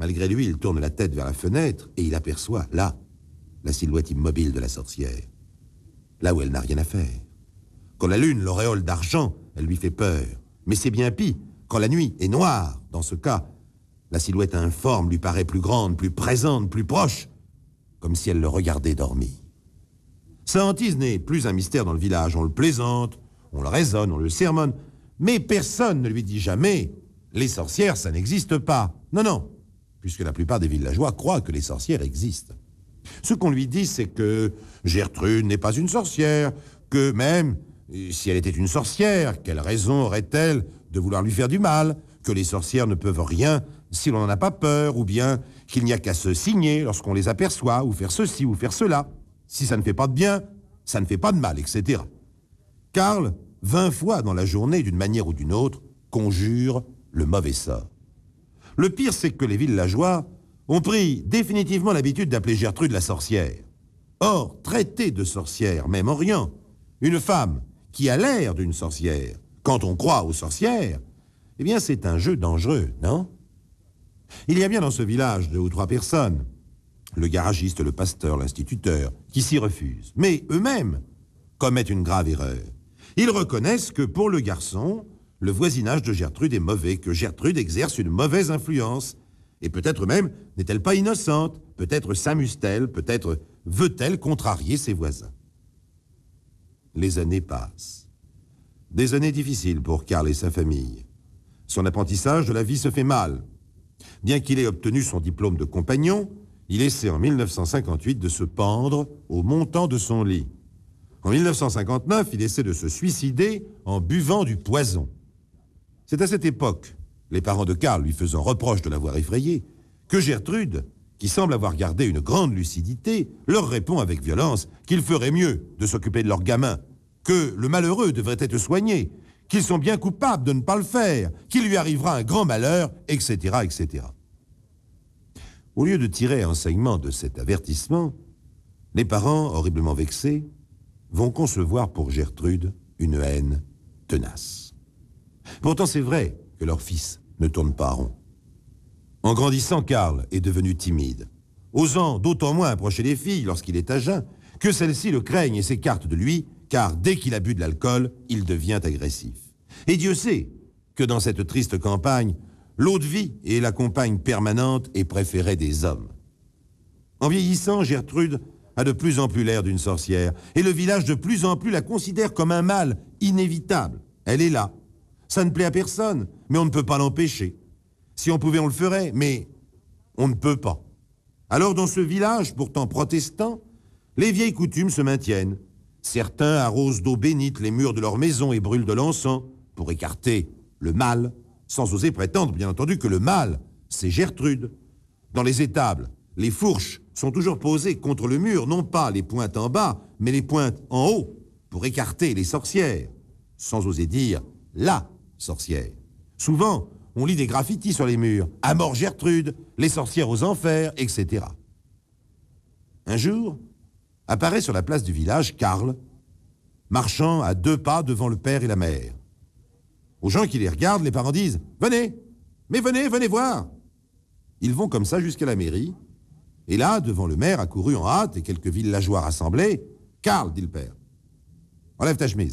Malgré lui, il tourne la tête vers la fenêtre et il aperçoit, là, la silhouette immobile de la sorcière. Là où elle n'a rien à faire. Quand la lune l'auréole d'argent, elle lui fait peur. Mais c'est bien pis, quand la nuit est noire, dans ce cas, la silhouette informe lui paraît plus grande, plus présente, plus proche, comme si elle le regardait dormir. Sa hantise n'est plus un mystère dans le village. On le plaisante, on le raisonne, on le sermonne, mais personne ne lui dit jamais « les sorcières, ça n'existe pas ». Non, non, puisque la plupart des villageois croient que les sorcières existent. Ce qu'on lui dit, c'est que Gertrude n'est pas une sorcière, que même si elle était une sorcière, quelle raison aurait-elle de vouloir lui faire du mal, que les sorcières ne peuvent rien si l'on n'en a pas peur, ou bien qu'il n'y a qu'à se signer lorsqu'on les aperçoit, ou faire ceci, ou faire cela. Si ça ne fait pas de bien, ça ne fait pas de mal, etc. Karl, 20 fois dans la journée, d'une manière ou d'une autre, conjure le mauvais sort. Le pire, c'est que les villageois ont pris définitivement l'habitude d'appeler Gertrude la sorcière. Or, traiter de sorcière, même Orient, une femme qui a l'air d'une sorcière, quand on croit aux sorcières, eh bien c'est un jeu dangereux, non? Il y a bien dans ce village 2 ou 3 personnes, le garagiste, le pasteur, l'instituteur, qui s'y refusent. Mais eux-mêmes commettent une grave erreur. Ils reconnaissent que pour le garçon, le voisinage de Gertrude est mauvais, que Gertrude exerce une mauvaise influence. Et peut-être même n'est-elle pas innocente, peut-être s'amuse-t-elle, peut-être veut-elle contrarier ses voisins. Les années passent. Des années difficiles pour Karl et sa famille. Son apprentissage de la vie se fait mal. Bien qu'il ait obtenu son diplôme de compagnon, il essaie en 1958 de se pendre au montant de son lit. En 1959, il essaie de se suicider en buvant du poison. C'est à cette époque, les parents de Karl lui faisant reproche de l'avoir effrayé, que Gertrude, qui semble avoir gardé une grande lucidité, leur répond avec violence qu'il ferait mieux de s'occuper de leur gamin, que le malheureux devrait être soigné, qu'ils sont bien coupables de ne pas le faire, qu'il lui arrivera un grand malheur, etc., etc. Au lieu de tirer enseignement de cet avertissement, les parents, horriblement vexés, vont concevoir pour Gertrude une haine tenace. Pourtant, c'est vrai que leur fils ne tourne pas rond. En grandissant, Karl est devenu timide, osant d'autant moins approcher les filles lorsqu'il est à jeun, que celles-ci le craignent et s'écartent de lui, car dès qu'il a bu de l'alcool, il devient agressif. Et Dieu sait que dans cette triste campagne, l'eau de vie et la compagne permanente est préférée des hommes. En vieillissant, Gertrude a de plus en plus l'air d'une sorcière, et le village de plus en plus la considère comme un mal inévitable. Elle est là. Ça ne plaît à personne, mais on ne peut pas l'empêcher. Si on pouvait, on le ferait, mais on ne peut pas. Alors dans ce village, pourtant protestant, les vieilles coutumes se maintiennent. Certains arrosent d'eau bénite les murs de leur maison et brûlent de l'encens pour écarter le mal, sans oser prétendre, bien entendu, que le mal, c'est Gertrude. Dans les étables, les fourches sont toujours posées contre le mur, non pas les pointes en bas, mais les pointes en haut, pour écarter les sorcières, sans oser dire la sorcière. Souvent, on lit des graffitis sur les murs, « À mort Gertrude, les sorcières aux enfers, etc. » Un jour, apparaît sur la place du village Karl, marchant à 2 pas devant le père et la mère. Aux gens qui les regardent, les parents disent « Venez, mais venez, venez voir !» Ils vont comme ça jusqu'à la mairie, et là, devant le maire accouru en hâte et quelques villageois rassemblés, « Karl, dit le père, enlève ta chemise. »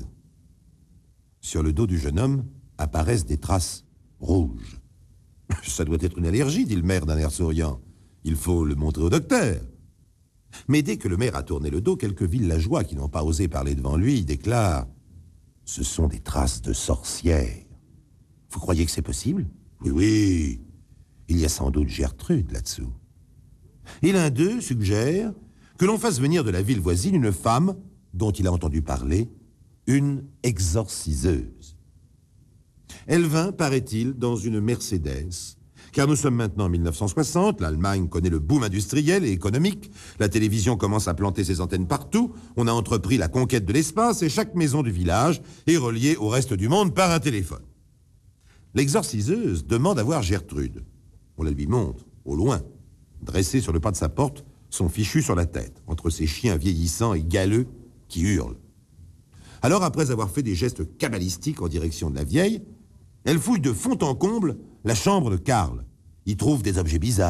Sur le dos du jeune homme apparaissent des traces rouges. « Ça doit être une allergie, dit le maire d'un air souriant. Il faut le montrer au docteur. » Mais dès que le maire a tourné le dos, quelques villageois qui n'ont pas osé parler devant lui déclarent « Ce sont des traces de sorcières. » Vous croyez que c'est possible? Oui, oui. Il y a sans doute Gertrude là-dessous. Et l'un d'eux suggère que l'on fasse venir de la ville voisine une femme dont il a entendu parler, une exorciseuse. Elle vint, paraît-il, dans une Mercedes, car nous sommes maintenant en 1960, l'Allemagne connaît le boom industriel et économique, la télévision commence à planter ses antennes partout, on a entrepris la conquête de l'espace et chaque maison du village est reliée au reste du monde par un téléphone. L'exorciseuse demande à voir Gertrude. On la lui montre, au loin, dressée sur le pas de sa porte, son fichu sur la tête, entre ses chiens vieillissants et galeux qui hurlent. Alors, après avoir fait des gestes cabalistiques en direction de la vieille, elle fouille de fond en comble la chambre de Karl. Y trouve des objets bizarres.